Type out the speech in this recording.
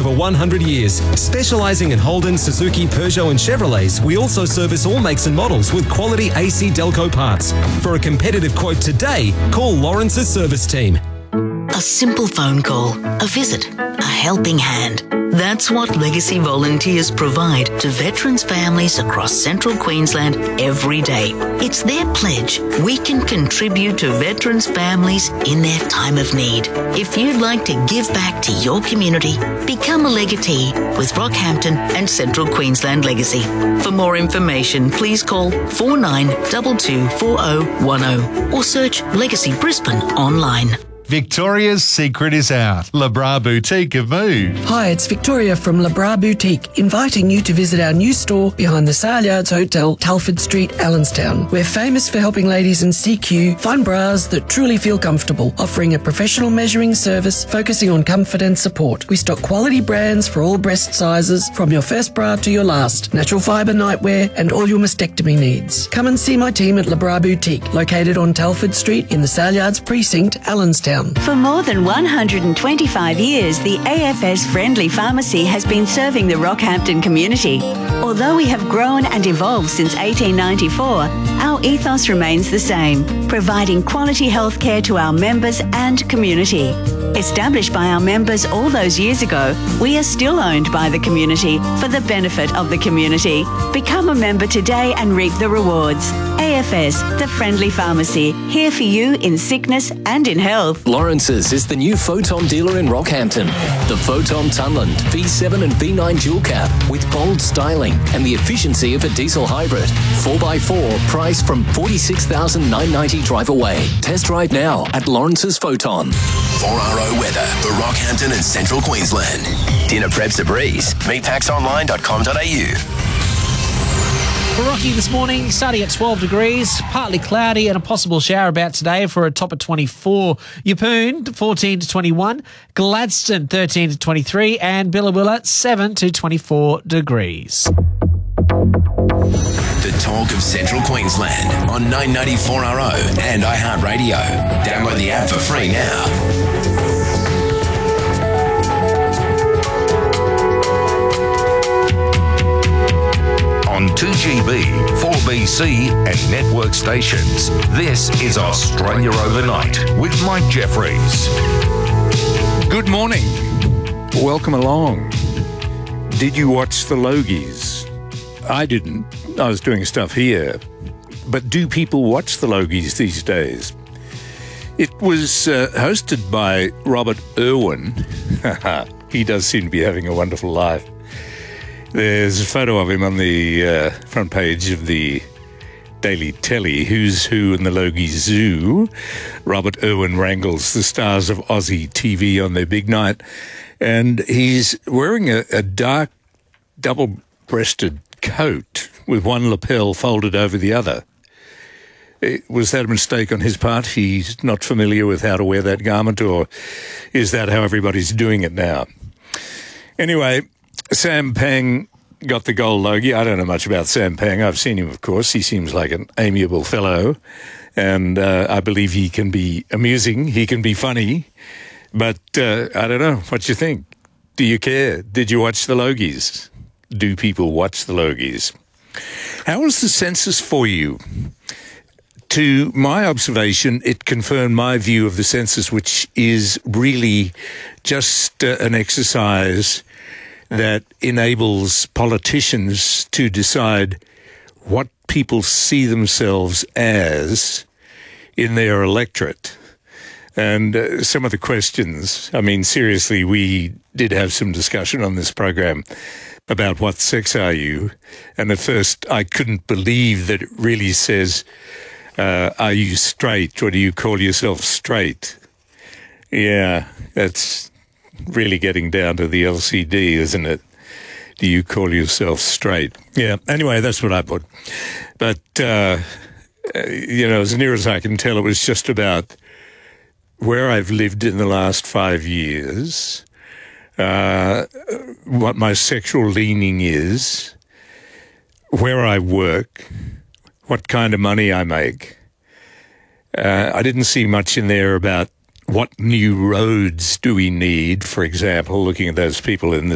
over 100 years. Specialising in Holden, Suzuki, Peugeot and Chevrolets, we also service all makes and models with quality AC Delco parts. For a competitive quote today, call Lawrence's service team. A simple phone call, a visit, a helping hand. That's what Legacy volunteers provide to veterans' families across central Queensland every day. It's their pledge we can contribute to veterans' families in their time of need. If you'd like to give back to your community, become a legatee with Rockhampton and Central Queensland Legacy. For more information, please call 49224010 or search Legacy Brisbane online. Victoria's secret is out. Le Bras Boutique have moved. Hi, it's Victoria from Le Bras Boutique, inviting you to visit our new store behind the Saleyards Hotel, Telford Street, Allenstown. We're famous for helping ladies in CQ find bras that truly feel comfortable, offering a professional measuring service focusing on comfort and support. We stock quality brands for all breast sizes, from your first bra to your last, natural fibre nightwear and all your mastectomy needs. Come and see my team at Le Bras Boutique, located on Telford Street in the Saleyards Precinct, Allenstown. For more than 125 years, the AFS Friendly Pharmacy has been serving the Rockhampton community. Although we have grown and evolved since 1894, our ethos remains the same, providing quality healthcare to our members and community. Established by our members all those years ago, we are still owned by the community for the benefit of the community. Become a member today and reap the rewards. AFS, the Friendly Pharmacy, here for you in sickness and in health. Lawrence's is the new Photon dealer in Rockhampton. The Photon Tunland V7 and V9 dual cab with bold styling and the efficiency of a diesel hybrid. 4x4, price from $46,990 drive away. Test drive now at Lawrence's Photon. 4RO weather for Rockhampton and Central Queensland. Dinner prep's a breeze. Meatpacksonline.com.au. For Rocky this morning, starting at 12 degrees, partly cloudy and a possible shower about today for a top of 24. Yeppoon, 14 to 21. Gladstone, 13 to 23. And Billawilla, 7 to 24 degrees. The talk of Central Queensland on 994RO and iHeartRadio. Download the app for free now. On 2GB, 4BC and network stations. This is Australia Overnight with Mike Jeffries. Good morning. Welcome along. Did you watch the Logies? I didn't. I was doing stuff here. But do people watch the Logies these days? It was hosted by Robert Irwin. He does seem to be having a wonderful life. There's a photo of him on the front page of the Daily Telly, Who's Who in the Logie Zoo. Robert Irwin wrangles the stars of Aussie TV on their big night, and he's wearing a dark double-breasted coat with one lapel folded over the other. Was that a mistake on his part? He's not familiar with how to wear that garment, or is that how everybody's doing it now? Anyway, Sam Pang got the gold Logie. I don't know much about Sam Pang. I've seen him, of course. He seems like an amiable fellow, and I believe he can be amusing. He can be funny, but I don't know. What do you think? Do you care? Did you watch the Logies? Do people watch the Logies? How was the census for you? To my observation, it confirmed my view of the census, which is really just an exercise that enables politicians to decide what people see themselves as in their electorate. And some of the questions, I mean, seriously, we did have some discussion on this program about what sex are you? And at first I couldn't believe that it really says, are you straight, or do you call yourself straight? Yeah, that's really getting down to the LCD, isn't it? Do you call yourself straight? Yeah, anyway, that's what I put. But, as near as I can tell, it was just about where I've lived in the last 5 years, what my sexual leaning is, where I work, what kind of money I make. I didn't see much in there about what new roads do we need, for example, looking at those people in the